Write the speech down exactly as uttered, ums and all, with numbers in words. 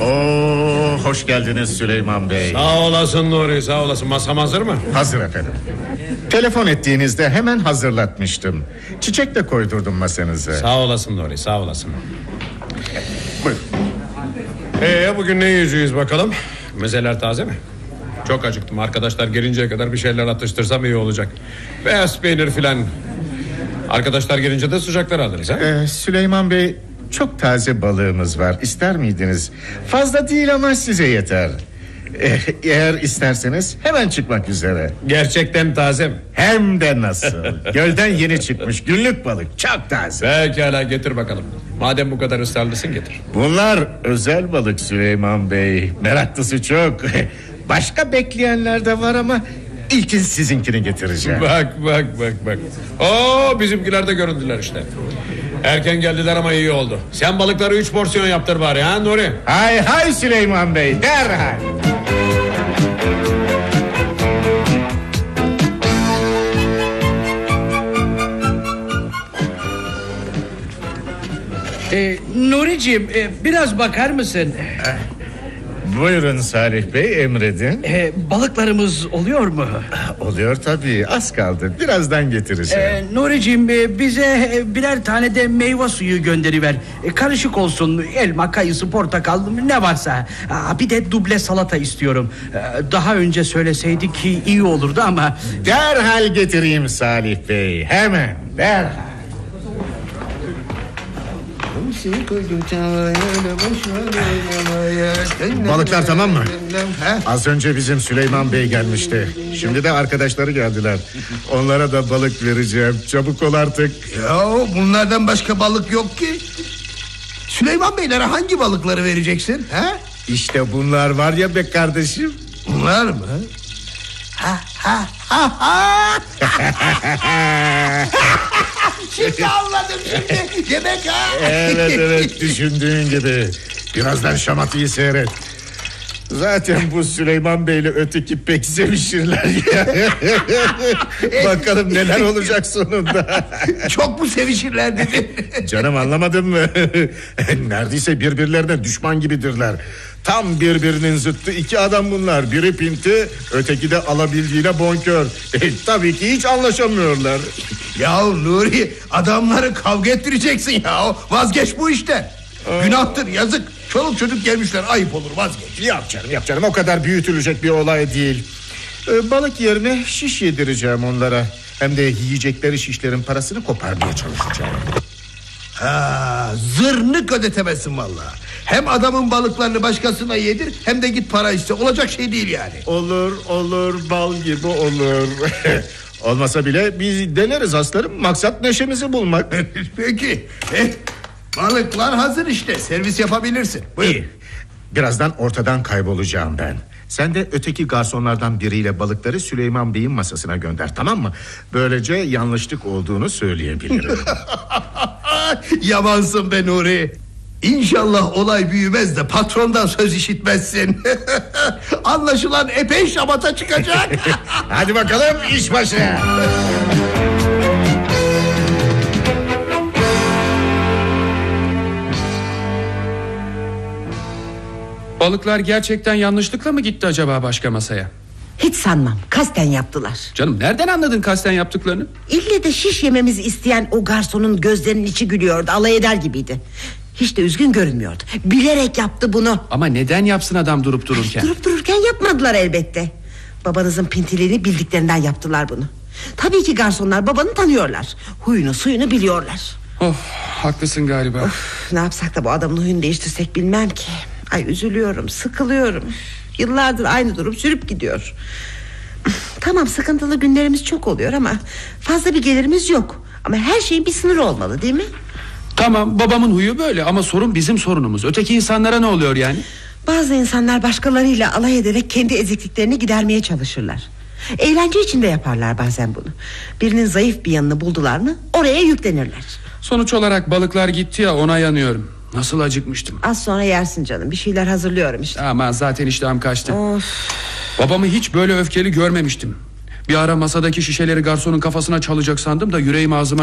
Oo, hoş geldiniz Süleyman Bey. Sağ olasın Nuri, sağ olasın. Masam hazır mı? Hazır efendim. Telefon ettiğinizde hemen hazırlatmıştım. Çiçek de koydurdum masanıza. Sağ olasın Nuri, sağ olasın. Buyurun. Ee, bugün ne yiyeceğiz bakalım? Mezeler taze mi? Çok acıktım, arkadaşlar gelinceye kadar bir şeyler atıştırsam iyi olacak. Beyaz peynir filan. Arkadaşlar gelince de sıcakları alırız ha? Ee, Süleyman Bey, çok taze balığımız var. İster miydiniz? Fazla değil ama size yeter. Ee, eğer isterseniz hemen çıkmak üzere. Gerçekten taze mi? Hem de nasıl. Gölden yeni çıkmış günlük balık, çok taze. Pekala, getir bakalım. Madem bu kadar ısrarlısın, getir. Bunlar özel balık Süleyman Bey. Meraklısı çok. Başka bekleyenler de var ama ilkin sizinkini getireceğim. Bak bak bak bak. Oo, bizimkiler de göründüler işte. Erken geldiler ama iyi oldu. Sen balıkları üç porsiyon yaptır bari ha Nuri. Hay hay Süleyman Bey, derhal. Ee, Nuri'ciğim e, biraz bakar mısın? Buyurun Salih Bey, emredin. Ee, balıklarımız oluyor mu? Oluyor tabii, az kaldı, birazdan getireceğim. Ee, Nuri'ciğim e, bize e, birer tane de meyve suyu gönderiver. E, karışık olsun, elma, kayısı, portakal, ne varsa. Aa, bir de duble salata istiyorum. Ee, daha önce söyleseydik ki iyi olurdu ama... Derhal getireyim Salih Bey, hemen, derhal. Balıklar tamam mı? He? Az önce bizim Süleyman Bey gelmişti. Şimdi de arkadaşları geldiler. Onlara da balık vereceğim. Çabuk ol artık. Ya bunlardan başka balık yok ki. Süleyman Beylere hangi balıkları vereceksin? He? İşte bunlar var ya be kardeşim. Bunlar mı? Ha ha ha ha. Şimdi anladım şimdi. Yemek ha. Evet evet, düşündüğün gibi. Birazdan şamatıyı seyret. Zaten bu Süleyman Bey'le öteki pek sevişirler ya. Bakalım neler olacak sonunda. Çok mu sevişirler dedin? Canım, anlamadın mı? Neredeyse birbirlerine düşman gibidirler. Tam birbirinin zıttı iki adam bunlar. Biri pinti, öteki de alabildiğine bonkör. E, tabii ki hiç anlaşamıyorlar. Ya Nuri, adamları kavga ettireceksin ya. Vazgeç bu işte. Günahtır, yazık. Çoluk çocuk gelmişler, ayıp olur, vazgeç. Yok canım, yok canım, o kadar büyütülecek bir olay değil. Ee, balık yerine şiş yedireceğim onlara. Hem de yiyecekleri şişlerin parasını koparmaya çalışacağım. Ha, zırnık ödetemezsin vallahi. Hem adamın balıklarını başkasına yedir, hem de git para iste. Olacak şey değil yani. Olur olur, bal gibi olur. Olmasa bile biz deneriz aslanım. Maksat neşemizi bulmak. Peki. Eh, balıklar hazır işte, servis yapabilirsin. Buyur. İyi. Birazdan ortadan kaybolacağım ben. Sen de öteki garsonlardan biriyle balıkları Süleyman Bey'in masasına gönder, tamam mı? Böylece yanlışlık olduğunu söyleyebilirim. Yamansın be Nuri. İnşallah olay büyümez de patrondan söz işitmezsin. Anlaşılan epey şamata çıkacak. Hadi bakalım, iş başı. Balıklar gerçekten yanlışlıkla mı gitti acaba başka masaya? Hiç sanmam, kasten yaptılar. Canım, nereden anladın kasten yaptıklarını? İlle de şiş yememizi isteyen o garsonun gözlerinin içi gülüyordu, alay eder gibiydi. Hiç de üzgün görünmüyordu. Bilerek yaptı bunu. Ama neden yapsın adam durup dururken? Durup dururken yapmadılar elbette. Babanızın pintiliğini bildiklerinden yaptılar bunu. Tabii ki garsonlar babanı tanıyorlar. Huyunu suyunu biliyorlar. Of, haklısın galiba. Of, ne yapsak da bu adamın huyunu değiştirsek bilmem ki. Ay, üzülüyorum, sıkılıyorum. Yıllardır aynı durum sürüp gidiyor. Tamam, sıkıntılı günlerimiz çok oluyor ama fazla bir gelirimiz yok. Ama her şeyin bir sınırı olmalı, değil mi? Tamam, babamın huyu böyle ama sorun bizim sorunumuz. Öteki insanlara ne oluyor yani? Bazı insanlar başkalarıyla alay ederek kendi ezikliklerini gidermeye çalışırlar. Eğlence içinde yaparlar bazen bunu. Birinin zayıf bir yanını buldular mı oraya yüklenirler. Sonuç olarak balıklar gitti ya, ona yanıyorum. Nasıl acıkmıştım. Az sonra yersin canım, bir şeyler hazırlıyorum işte. Ama zaten iştahım kaçtı. Of. Babamı hiç böyle öfkeli görmemiştim. Bir ara masadaki şişeleri garsonun kafasına çalacak sandım da yüreğim ağzıma